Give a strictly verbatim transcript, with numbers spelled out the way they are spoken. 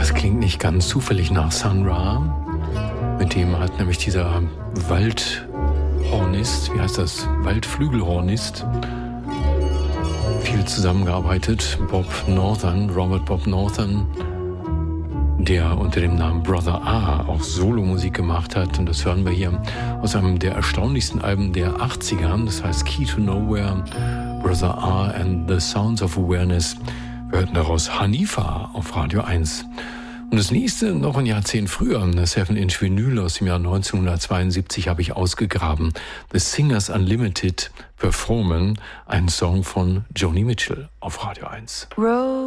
Das klingt nicht ganz zufällig nach Sun Ra. Mit dem hat nämlich dieser Waldhornist, wie heißt das, Waldflügelhornist, viel zusammengearbeitet. Bob Northern, Robert Bob Northern, der unter dem Namen Brother A auch Solomusik gemacht hat. Und das hören wir hier aus einem der erstaunlichsten Alben der achtziger. Das heißt Key to Nowhere, Brother A and the Sounds of Awareness. Wir hörten daraus Hanifa auf Radio eins. Und das nächste, noch ein Jahrzehnt früher, eine seven inch Vinyl aus dem Jahr neunzehnhundertzweiundsiebzig, habe ich ausgegraben. The Singers Unlimited performen einen Song von Joni Mitchell auf Radio eins. Road.